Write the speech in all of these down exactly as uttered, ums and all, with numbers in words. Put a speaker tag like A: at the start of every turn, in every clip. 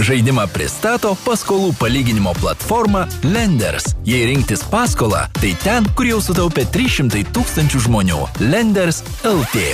A: Žaidimą pristato paskolų palyginimo platforma Lenders. Jei rinktis paskolą, tai ten, kur jau sutaupė trys šimtai tūkstančių žmonių. Lenders L T.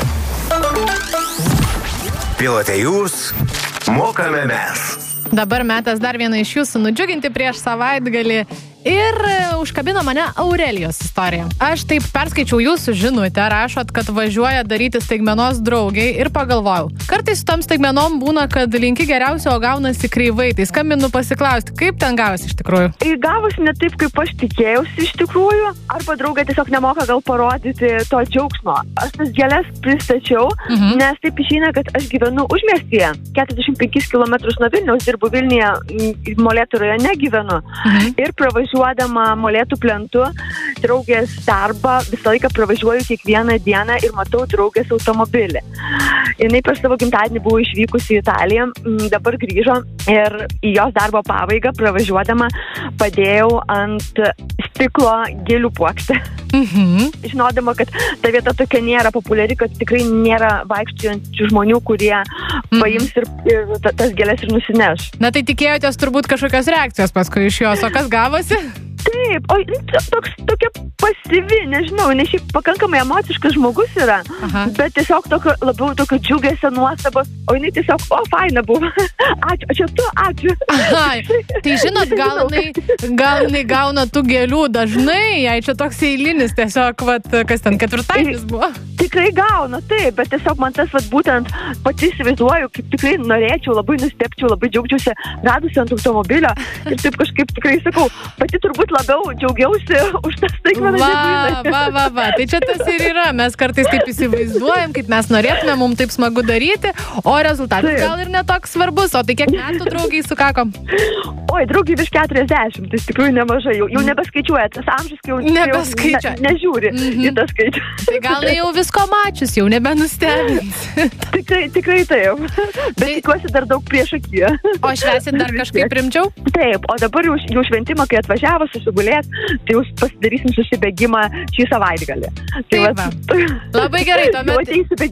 B: Pilote jūs, mokame mes.
C: Dabar metas dar vieną iš jūsų nudžiuginti prieš savaitgalį. Ir užkabino mane Aurelijos istorija. Aš taip perskaičiau jūsų žinutę, rašot, kad važiuoja daryti staigmenos draugiai ir pagalvojau. Kartais su tam staigmenom būna, kad linki geriausio, o gaunasi kreivai. Tai skambinu pasiklausti, kaip ten gavosi iš tikrųjų?
D: Gavosi ne taip, kaip aš tikėjausi iš tikrųjų. Arba draugė tiesiog nemoka gal parodyti to džiaugsmo. Aš tas gėles pristačiau, mhm. nes taip išeina, kad aš gyvenu užmiestyje. keturiasdešimt penkis kilometrus nuo Vilniaus, dirbu Vilniuje, Molėtų rajone gyvenu. Mhm. Ir pravažiuodama Molėtų plentu draugės darbą visą laiką pravažiuoju kiekvieną dieną ir matau draugės automobilį. Jinai per savo gimtadienį buvo išvykusi į Italiją, dabar grįžo ir į jos darbo pabaigą pravažiuodama padėjau ant stiklo gėlių puokštę.
C: Mhm.
D: Žinodama, kad ta vieta tokia nėra populiari, kad tikrai nėra vaikščiojančių žmonių, kurie mhm. paims ir, ir tas gėles ir nusineš.
C: Na tai tikėjotės turbūt kažkokios reakcijos paskui iš jos, o kas gavosi?
D: Taip, o toks, tokia pasyvi, nežinau, nes šiaip pakankamai emociškas žmogus yra, Aha. bet tiesiog tokio, labiau tokio džiugesio, nuostabos, o jinai tiesiog, o, faina buvo, ačiū, ačiū tu, ačiū.
C: Aha, tai žinot, gal jinai, gal jinai gauna tų gėlių dažnai, jei čia toks eilinis, tiesiog, vat, kas ten, ketvirtadienis buvo?
D: Tikrai gauna, taip, bet tiesiog man tas, vat, būtent pati įsivaizduoju, kaip tikrai norėčiau, labai nustebčiau, labai džiaugčiausi radusi ant automobilio ir taip kažkaip tikrai sakau, pati turbūt labiau džiaugiausi už tas staigmeną.
C: Va, va, va, va, tai čia tas ir yra. Mes kartais taip įsivaizduojam, kaip mes norėtume, mums taip smagu daryti, o rezultatas taip. Gal ir netoks svarbus. O tai kiek metų draugiai sukakom?
D: Oi, draugiai virš keturiasdešimt, tai tikrai nemažai. Jau, jau nebeskaičiuoja, tas amžius, kai jau,
C: Nebeskaičia.
D: jau ne, nežiūri mm-hmm. į tą skaičių.
C: Tai gal jau visko mačius, jau nebenustebins.
D: tikrai, tikrai taip. Bet tai... tikiuosi dar daug prieš akiją.
C: O švęsit dar kažkaip rimčiau?
D: Taip, o dabar jau, jau šventimą, kai atvažiavo susigulėt, tai jau pasidarysim susibėgimą šį savaitgalį. Tai
C: va. Labai gerai, tuomet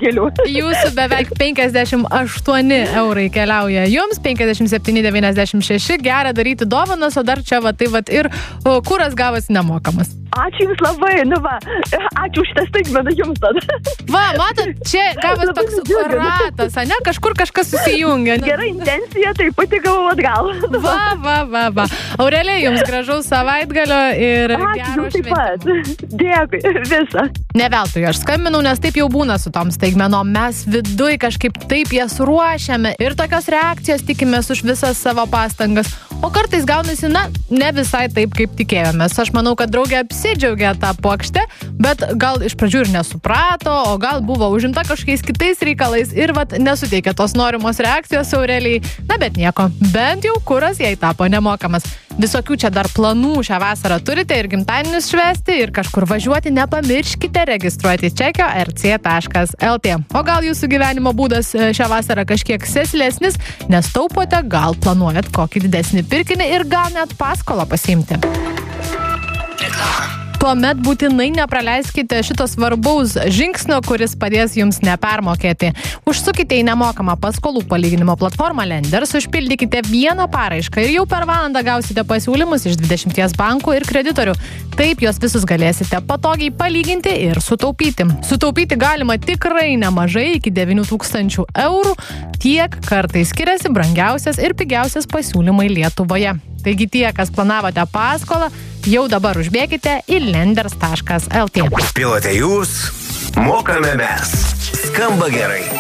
C: jūsų beveik penkiasdešimt aštuoni eurai keliauja jums, penkiasdešimt septyni devyniasdešimt šeši, gera daryti dovanas, o dar čia va, tai va ir o, kuras gavosi nemokamas.
D: Ačiū jums labai, nu va, ačiū už šitą staigmeną jums tada.
C: Va, matot, čia gavas toks ratas, ne, kažkur kažkas susijungia.
D: Gera intencija, tai pati gavau atgal.
C: Va, va, va, va. Aurelija, jums gražaus savaitgalio ir gero šventimo.
D: Dėkui, visą.
C: Ne veltui, aš skambinau, nes taip jau būna su tom staigmenom. Mes viduj kažkaip taip jas ruošiame ir tokios reakcijos tikimės už visas savo pastangas. O kartais gaunasi, na, ne visai taip, kaip tikėjomės. Aš manau, kad draugė apsidžiaugė tą puokštę, bet gal iš pradžių ir nesuprato, o gal buvo užimta kažkokiais kitais reikalais ir vat nesuteikė tos norimos reakcijos Aurelijai. Na, bet nieko, bent jau kuras jai tapo nemokamas. Visokių čia dar planų šią vasarą turite ir gimtadienius švęsti ir kažkur važiuoti, nepamirškite registruoti čekio er cė taškas el tė. O gal jūsų gyvenimo būdas šią vasarą kažkiek sėslesnis, nes taupote, gal planuojat kokį didesnį pirkinį ir gal net paskolą pasiimti. Tuomet būtinai nepraleiskite šito svarbaus žingsnio, kuris padės jums nepermokėti. Užsukite į nemokamą paskolų palyginimo platformą Lenders, užpildykite vieną paraišką ir jau per valandą gausite pasiūlymus iš dvidešimties bankų ir kreditorių. Taip juos visus galėsite patogiai palyginti ir sutaupyti. Sutaupyti galima tikrai nemažai, iki devynių tūkstančių eurų. Tiek kartais skiriasi brangiausias ir pigiausias pasiūlymai Lietuvoje. Taigi tie, kas planavote paskolą, jau dabar užbėkite į lenders taškas el tė.
B: Pilote jūs, mokame mes. Skamba gerai.